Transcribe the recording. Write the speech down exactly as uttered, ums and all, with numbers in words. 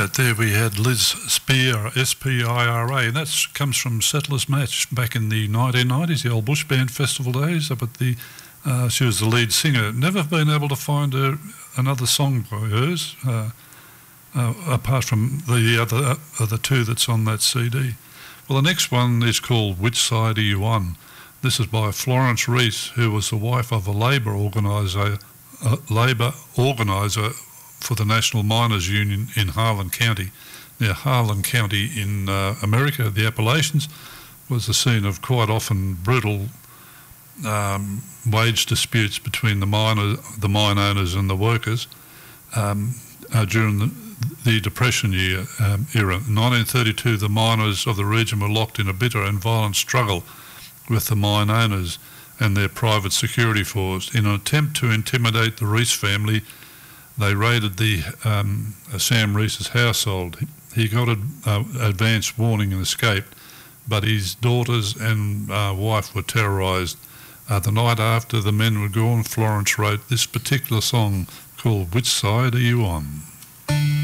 Uh, there we had Liz Spear, S P I R A, and that comes from Settlers Match back in the nineteen nineties, the old Bush Band Festival days. Up at the, uh, she was the lead singer. Never been able to find her, another song by hers, uh, uh, apart from the other other two that's on that C D. Well, the next one is called Which Side Are You On? This is by Florence Reese, who was the wife of a Labor organiser, a Labor organiser for the National Miners Union in Harlan County. Now, Harlan County in uh, America, the Appalachians, was the scene of quite often brutal um, wage disputes between the miner, the mine owners and the workers um, uh, during the, the Depression year, um, era. In nineteen thirty-two, the miners of the region were locked in a bitter and violent struggle with the mine owners and their private security force. In an attempt to intimidate the Reese family, they raided the um, uh, Sam Reese's household. He got an uh, advance warning and escaped, but his daughters and uh, wife were terrorised. Uh, the night after the men were gone, Florence wrote this particular song called Which Side Are You On?